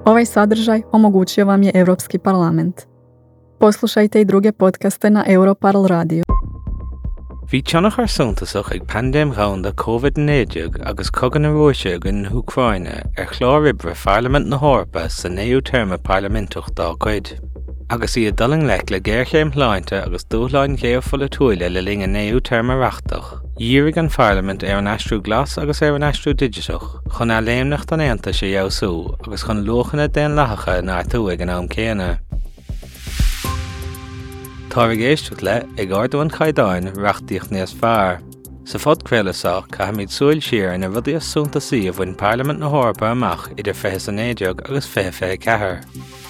Ovaj sadržaj omogućio vam je Europski parlament. Poslušajte i druge podcaste na Europarl Radio. Bhí teannach ar suntasach ag pandéim rán COVID-19 agus cogan an Rúise in Ucraine chlár ibre Parliament na Hórpa sa néú terma parlamentach dá cuid. Agus í a daling lech le géirchéim hláinte agus dúthláin géarfola túile le linga néú terma rachtach. Dírig an Parliament an aistriú glas agus an aistriú digitach, chun a léimnacht an éanta sé jausú agus chun lochanna den lachacha na túig an am céine. Táirg éisteach le ag ardúin chaidáin rachtaíocht níos fearr. Sa fod crealasach ca hamid súil siar na rudí asúnta sí a bhain Parliament na Hórpa amach idir 2019 agus 2024.